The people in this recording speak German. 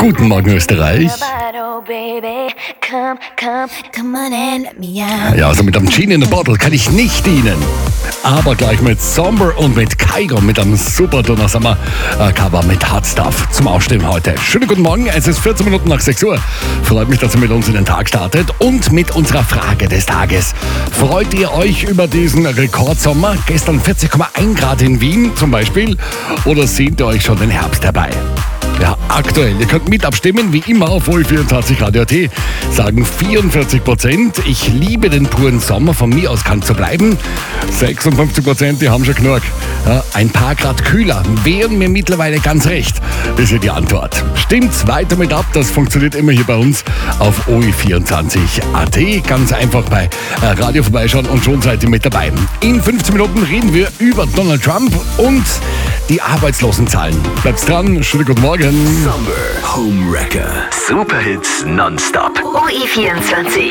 Guten Morgen, Österreich. Ja, also mit einem Gin in the Bottle kann ich nicht dienen. Aber gleich mit Somber und mit Kygo mit einem super Donnersommer-Cover mit Hot Stuff zum Aufstehen heute. Schönen guten Morgen, es ist 14 Minuten nach 6 Uhr. Freut mich, dass ihr mit uns in den Tag startet und mit unserer Frage des Tages. Freut ihr euch über diesen Rekordsommer? Gestern 40,1 Grad in Wien zum Beispiel. Oder sehnt ihr euch schon den Herbst herbei? Ja, aktuell. Ihr könnt mit abstimmen, wie immer auf OE24 Radio.at. Sagen 44%, ich liebe den puren Sommer, von mir aus kann es so bleiben. 56%, die haben schon genug. Ja, ein paar Grad kühler wären mir mittlerweile ganz recht, ist hier die Antwort. Stimmt's weiter mit ab, das funktioniert immer hier bei uns auf OE24.at. Ganz einfach bei Radio vorbeischauen und schon seid ihr mit dabei. In 15 Minuten reden wir über Donald Trump und die Arbeitslosenzahlen. Bleibt dran, schönen guten Morgen. Summer Home Wrecker. Superhits nonstop. OE24.